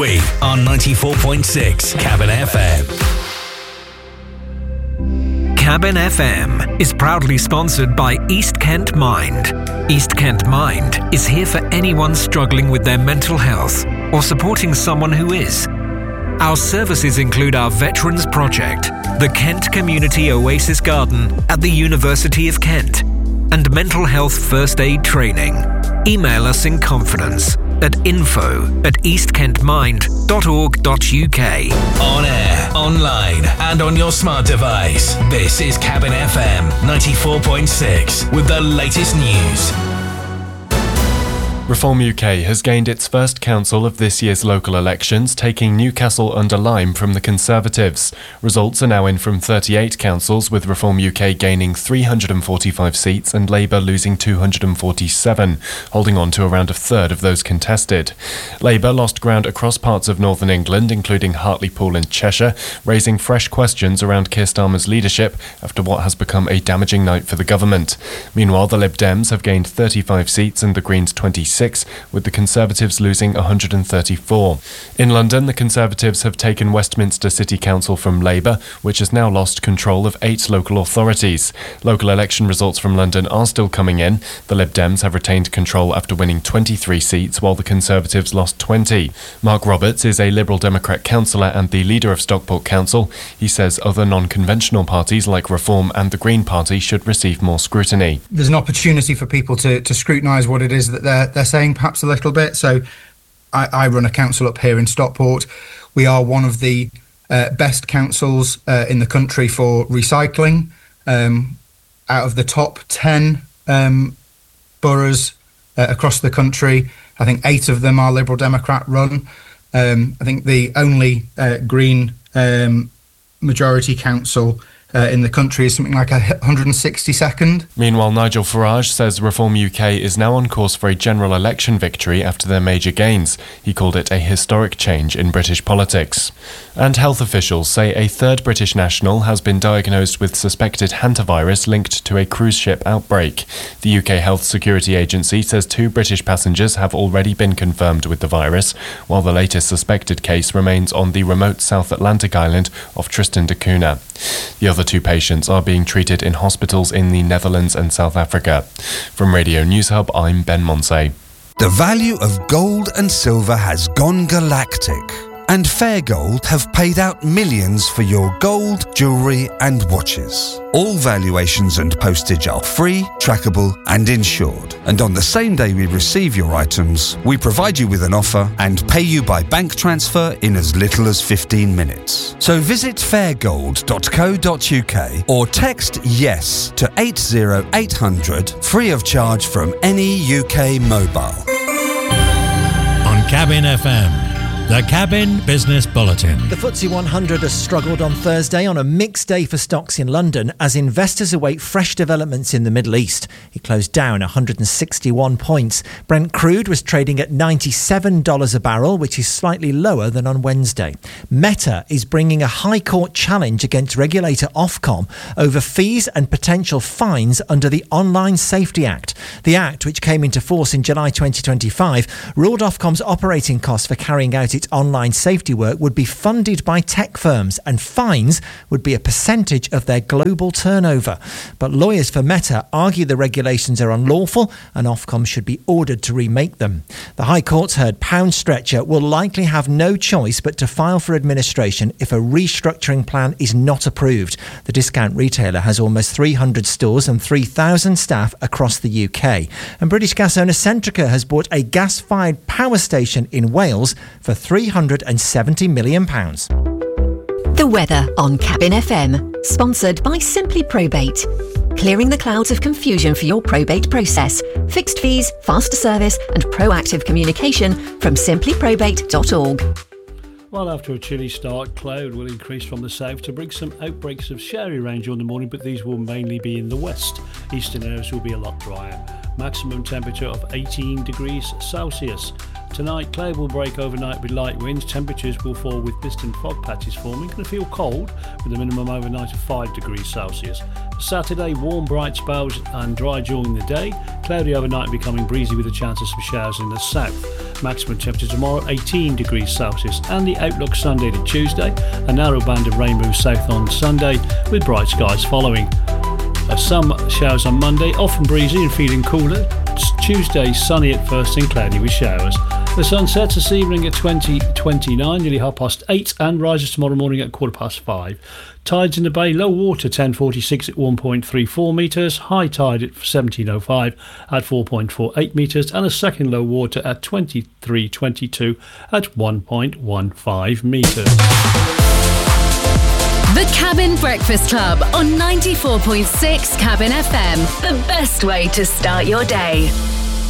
week on 94.6 Cabin FM. Cabin FM is proudly sponsored by East Kent Mind. East Kent Mind is here for anyone struggling with their mental health or supporting someone who is. Our services include our Veterans Project, the Kent Community Oasis Garden at the University of Kent, and mental health first aid training. Email us in confidence at info@eastkentmind.org.uk. On air, online, and on your smart device. This is Cabin FM 94.6 with the latest news. Reform UK has gained its first council of this year's local elections, taking Newcastle under Lyme from the Conservatives. Results are now in from 38 councils, with Reform UK gaining 345 seats and Labour losing 247, holding on to around a third of those contested. Labour lost ground across parts of northern England, including Hartlepool and Cheshire, raising fresh questions around Keir Starmer's leadership after what has become a damaging night for the government. Meanwhile, the Lib Dems have gained 35 seats and the Greens 26, with the Conservatives losing 134. In London, the Conservatives have taken Westminster City Council from Labour, which has now lost control of 8 local authorities. Local election results from London are still coming in. The Lib Dems have retained control after winning 23 seats, while the Conservatives lost 20. Mark Roberts is a Liberal Democrat councillor and the leader of Stockport Council. He says other non-conventional parties like Reform and the Green Party should receive more scrutiny. There's an opportunity for people to scrutinise what it is that they're saying perhaps a little bit. So I run a council up here in Stockport. We are one of the best councils in the country for recycling. Out of the top 10 boroughs across the country, I think 8 of them are Liberal Democrat run. I think the only Green majority council in the country is something like 162nd. Meanwhile, Nigel Farage says Reform UK is now on course for a general election victory after their major gains. He called it a historic change in British politics. And health officials say a third British national has been diagnosed with suspected hantavirus linked to a cruise ship outbreak. The UK Health Security Agency says 2 British passengers have already been confirmed with the virus, while the latest suspected case remains on the remote South Atlantic island of Tristan da Cunha. The other 2 patients are being treated in hospitals in the Netherlands and South Africa. From Radio News Hub, I'm Ben Monsey. The value of gold and silver has gone galactic, and Fair Gold have paid out millions for your gold, jewellery and watches. All valuations and postage are free, trackable and insured. And on the same day we receive your items, we provide you with an offer and pay you by bank transfer in as little as 15 minutes. So visit fairgold.co.uk or text YES to 80800 free of charge from any UK mobile. On Cabin FM. The Cabin Business Bulletin. The FTSE 100 has struggled on Thursday on a mixed day for stocks in London as investors await fresh developments in the Middle East. It closed down 161 points. Brent crude was trading at $97 a barrel, which is slightly lower than on Wednesday. Meta is bringing a High Court challenge against regulator Ofcom over fees and potential fines under the Online Safety Act. The Act, which came into force in July 2025, ruled Ofcom's operating costs for carrying out its online safety work would be funded by tech firms and fines would be a percentage of their global turnover. But lawyers for Meta argue the regulations are unlawful and Ofcom should be ordered to remake them. The High Court's heard Pound Stretcher will likely have no choice but to file for administration if a restructuring plan is not approved. The discount retailer has almost 300 stores and 3,000 staff across the UK. And British gas owner Centrica has bought a gas-fired power station in Wales for £370 million. The weather on Cabin FM, sponsored by Simply Probate. Clearing the clouds of confusion for your probate process. Fixed fees, faster service and proactive communication from simplyprobate.org. Well, after a chilly start, cloud will increase from the south to bring some outbreaks of showery rain during the morning, but these will mainly be in the west. Eastern areas will be a lot drier. Maximum temperature of 18 degrees Celsius. Tonight, cloud will break overnight with light winds. Temperatures will fall with mist and fog patches forming. Going to feel cold with a minimum overnight of 5 degrees Celsius. Saturday, warm, bright spells and dry during the day. Cloudy overnight, becoming breezy with a chance of some showers in the south. Maximum temperature tomorrow, 18 degrees Celsius. And the outlook Sunday to Tuesday, a narrow band of rainbow south on Sunday with bright skies following. Some showers on Monday, often breezy and feeling cooler. Tuesday, sunny at first and cloudy with showers. The sun sets this evening at 20:29, nearly 8:30, and rises tomorrow morning at 5:15. Tides in the bay, low water 10:46 at 1.34 metres, high tide at 17:05 at 4.48 metres, and a second low water at 23:22 at 1.15 metres. The Cabin Breakfast Club on 94.6 Cabin FM. The best way to start your day.